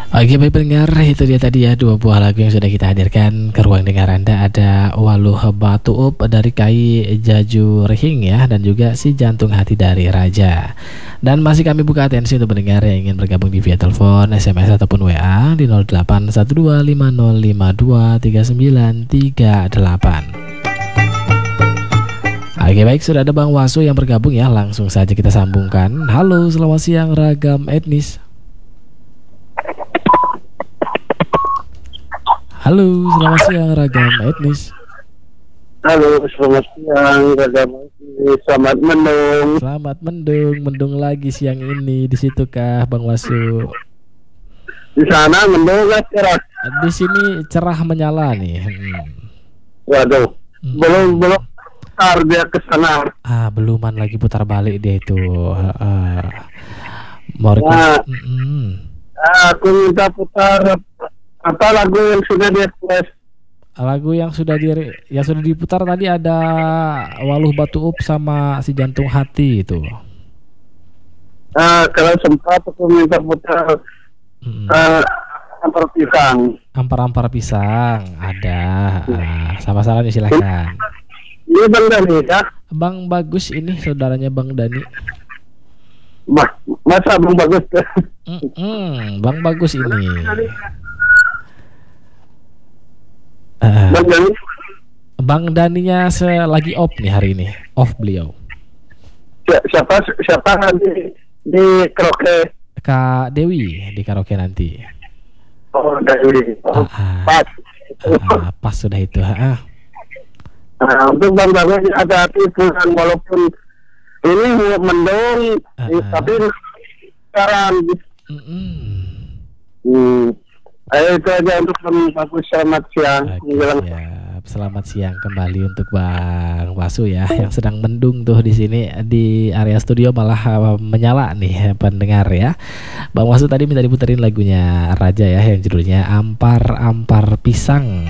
Oke baik pendengar, itu dia tadi ya dua buah lagu yang sudah kita hadirkan ke ruang dengar Anda. Ada Waluh Batu Up dari Kai Jaju Rihing ya, dan juga Si Jantung Hati dari Raja. Dan masih kami buka atensi untuk pendengar yang ingin bergabung di via telepon, SMS ataupun WA di 081250523938. Oke baik, sudah ada Bang Wasu yang bergabung ya, langsung saja kita sambungkan. Halo, selamat siang Ragam Etnis. Halo, selamat siang Ragam Etnis. Halo, selamat siang Ragam Etnis. Selamat mendung. Selamat mendung lagi siang ini. Di situ kah Bang Wasu? Di sana mendung lah cerah. Di sini cerah menyala nih. Waduh, belum putar dia ke sana. Beluman lagi putar balik dia itu. Mau request? Aku minta putar apa lagu yang sudah di request? Lagu yang sudah diputar tadi ada Waluh Batu Up sama Si Jantung Hati itu. Kalau sempat aku minta putar Ampar Pisang. Ampar pisang ada. Sama-sama nih silakan. Ini Bang Dani ya? Bang Bagus ini saudaranya Bang Dani. Masa Bang Bagus? Bang Bagus ini. Bang Dani? Bang Daninya lagi off nih hari ini. Off beliau. Siapa di karaoke? Kak Dewi di karaoke nanti. Oh, Dewi. Pas. Pas sudah itu. Untuk Bang Bagus ada tipuan walaupun ini mendung, tapi sekarang. Ayo itu aja untuk Bang Bagus, selamat siang. Selamat siang kembali untuk Bang Wasu ya, yang sedang mendung tuh di sini di area studio malah menyala nih pendengar ya. Bang Wasu tadi minta diputerin lagunya Raja ya, yang judulnya Ampar Pisang.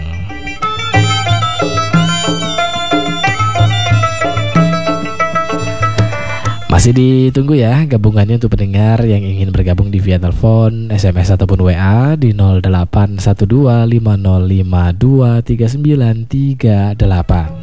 Masih ditunggu ya gabungannya untuk pendengar yang ingin bergabung di via telepon, SMS ataupun WA di 081250523938.